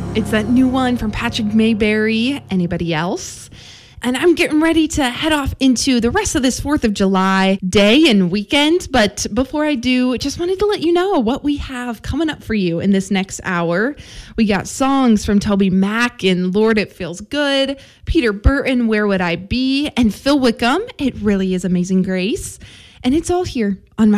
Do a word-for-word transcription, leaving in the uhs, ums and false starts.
It's that new one from Patrick Mayberry. Anybody else? And I'm getting ready to head off into the rest of this fourth of July day and weekend. But before I do, just wanted to let you know what we have coming up for you in this next hour. We got songs from Toby Mac and Lord, It Feels Good, Peter Burton, Where Would I Be, and Phil Wickham, It Really Is Amazing Grace. And it's all here on my